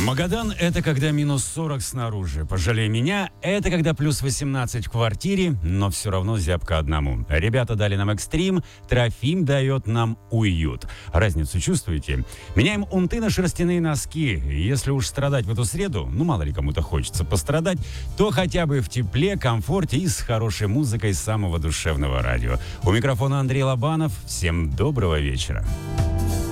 Магадан – это когда минус 40 снаружи. Пожалей меня – это когда плюс 18 в квартире, но все равно зябко одному. Ребята дали нам экстрим, Трофим дает нам уют. Разницу чувствуете? Меняем унты на шерстяные носки. Если уж страдать в эту среду, ну мало ли кому-то хочется пострадать, то хотя бы в тепле, комфорте и с хорошей музыкой самого душевного радио. У микрофона Андрей Лобанов. Всем доброго вечера.